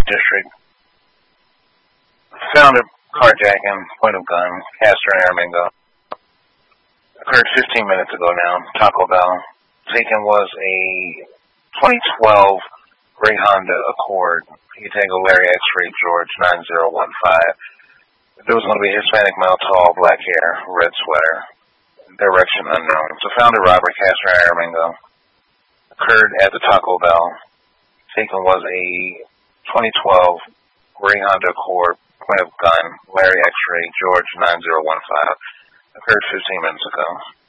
District. Found a carjacking, point of gun, Castro and Aramingo. Occurred 15 minutes ago now, Taco Bell. Taken was a 2012 gray Honda Accord. Tango Larry X-Ray George 9015. There was going to be a Hispanic male, tall, black hair, red sweater. Direction unknown. So found a robbery, Castro and Aramingo. Occurred at the Taco Bell. Taken was a 2012 gray Honda Accord, point of gun, Larry X-Ray George 9015. Occurred 15 minutes ago.